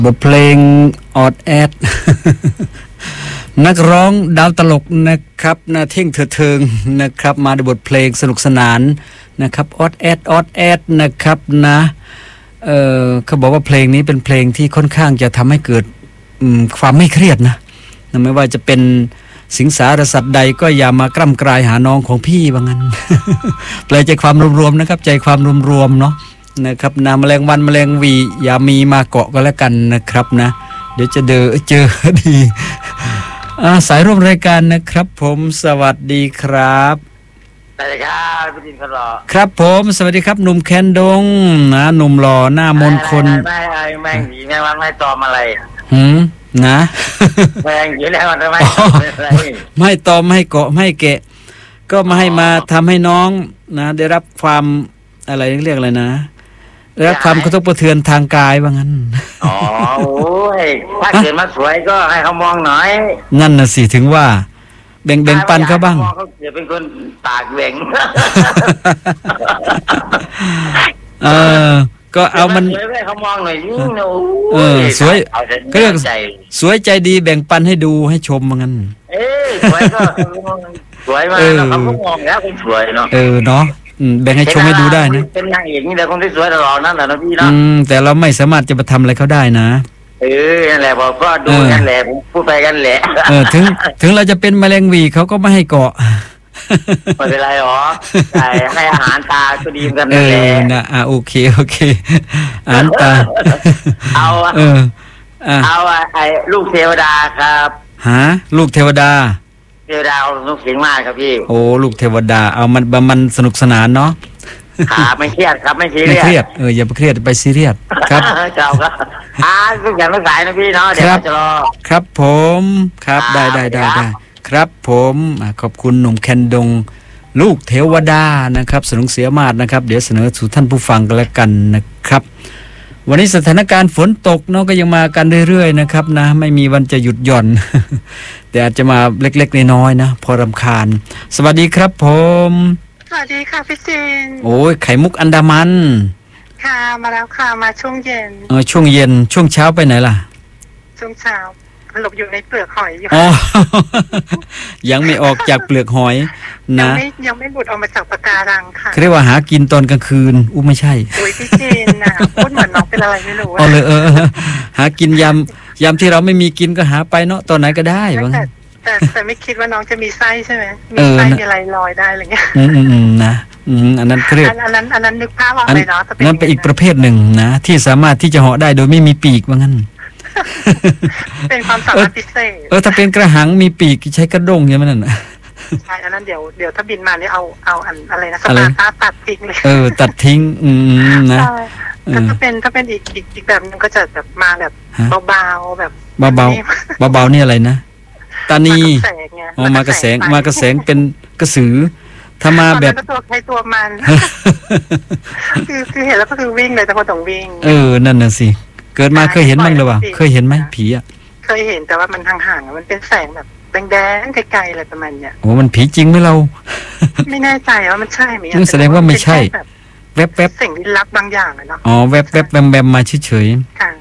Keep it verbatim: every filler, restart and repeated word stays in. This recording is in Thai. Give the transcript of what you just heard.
บทเพลงออดแอด นักร้องดาวตลกนะครับนาเท่งเถิดเทิงนะครับมาด้วยบทเพลงสนุกสนานนะครับออดแอดออดแอดนะครับนะเออเขาบอกว่าเพลงนี้เป็นเพลงที่ค่อนข้างจะทำให้เกิดความไม่เครียดนะไม่ว่าจะเป็นสิงสารสัตว์ใดก็อย่ามากล้ำกลายหาน้องของพี่ว่างั้น แปลใจความรวมๆนะครับใจความรวมๆเนาะนะครับนาแมลงวันแมลงวีอย่ามีมาเกาะก็แล้วกันนะครับนะเดี๋ยวจะเดอเจอดีสายร่วมรายการนะครับผมสวัสดีครับสวัสดีครับพี่ดินคนหล่อครับผมสวัสดีครับหนุ่มแคนดงนะหนุ่มหล่อหน้ามนคนไม่ไม่แม่งหนีแม่วันไม่ตอมอะไรหืมนะแม่งหนีแล้วมันไม่ไม่ตอมไม่เกาะไม่แกะก็มาให้มาทำให้น้องนะได้รับความอะไรเรียกอะไรนะได้รับความกระทบกระเทือนทางกายว่างั้นอ๋อโอ้ยถ้าเกิดมาสวยก็ให้เขามองหน่อยนั่นน่ะสิถึงว่าแบ่งแบ่งปันเขาบ้างเขาเกิดเป็นคนปากแหว่งเออก็เอามันเขามองหน่อยเออสวยก็เรียกสวยใจดีแบ่งปันให้ดูให้ชมว่างั้นเออสวยก็สวยมากแล้วเขาก็มองแล้วคนสวยเนาะเออเนาะแบ่งให้ชมให้ดูได้นะเป็นนางเอกนี่แหละคนที่สวยตลอดนั่นแหละนะพี่เนาะอืมแต่เราไม่สามารถจะมาทำอะไรเขาได้นะเออนั่นแหละผมก็ดูกันแหละผมพูดไปกันแหละเออถึงถึงเราจะเป็นแมลงวีเขาก็ไม่ให้เกาะไม่เป็นไรหรอใช่ให้อาหารตาก็ดีกันนั่นแหละเออนะอ่ะโอเคโอเคอาหารตาเอาเออเอาไอ้ลูกเทวดาครับฮะลูกเทวดาเทวดาสนุกเสียงมากครับพี่โอ้ลูกเทวดาเอามันมันสนุกสนานเนาะครับไม่เครียดครับไม่ซีเรียสไม่เครียดเอออย่าไปเครียดไปซีเรียสครับเจ้าครับอ่าทุกอย่างต้องสายนะพี่เนาะเดี๋ยวจะรอครับผมครับได้ได้ได้ได้ครับผมขอบคุณหนุ่มแคนดงลูกเทวดานะครับสนุกเสียมาดนะครับเดี๋ยวเสนอสู่ท่านผู้ฟังกันแล้วกันนะครับวันนี้สถานการณ์ฝนตกเนาะก็ยังมากันเรื่อยๆนะครับนะไม่มีวันจะหยุดหย่อนแต่อาจจะมาเล็กๆน้อยๆนะพอรำคาญสวัสดีครับผมสวัสดีค่ะพี่จินโอ้ยไข่มุกอันดามันค่ะมาแล้วค่ะมาช่วงเย็นเออช่วงเย็นช่วงเช้าไปไหนล่ะช่วงเช้าหลบอยู่ในเปลือกหอยอยู่อ๋อ ยังไม่ออกจากเปลือกหอยนะยังไม่ยังไม่หลุดออกมาจากปะการังค่ะเรียกว่าหากินตอนกลางคืนอู้ไม่ใช่โอ้ยพี่จินนะพูดเหมือนน้องเป็นอะไรไม่รู้อ๋อเลยเออหากินยามยามที่เราไม่มีกินก็หาไปเนาะตอนไหนก็ได้ว่าแต่แต่ไม่คิดว่าน้องจะมีไส้ใช่ไหมมีไส้มีอะไรลอยได้อะไรเงี้ยอืมอืมนะอืมอันนั้นเรียกอันนั้นอันนั้นนึกภาพออกเลยเนาะนั่นเป็นอีกประเภทหนึ่งนะที่สามารถที่จะเหาะได้โดยไม่มีปีกว่างั้นเป็นความสามารถพิเศษเออถ้าเป็นกระหังมีปีกใช้กระด้งใช่ไหมนั่นใช่อันนั้นเดี๋ยวเดี๋ยวถ้าบินมาเนี่ยเอาเอาอันอะไรนะสปาร์ตาตัดทิ้งเลยเออตัดทิ้งอืมนะถ้าเป็นถ้าเป็นอีกอีกอีกแบบนึงก็จะแบบมาแบบเบาๆแบบเบาเบาเบาเบานี่อะไรนะตานีอ๋อมากระแสงมากระแสงเป็นกระสือถ้ามาแบบตัวใครตัวมันคือคือเห็นแล้วก็คือวิ่งเลยแต่คนต้องวิ่งเออนั่นน่ะสิเกิดมาเคยเห็นบ้างหรือเปล่าเคยเห็นไหมผีอ่ะเคยเห็นแต่ว่ามันห่างๆมันเป็นแสงแบบแดงๆไกลๆอะไรประมาณเนี้ยโอ้มันผีจริงไหมเราไม่แน่ใจว่ามันใช่ไหมแสดงว่าไม่ใช่แวบๆสิ่งลี้ลับบางอย่างอะเนาะอ๋อแวบๆแวมๆมาเฉยๆ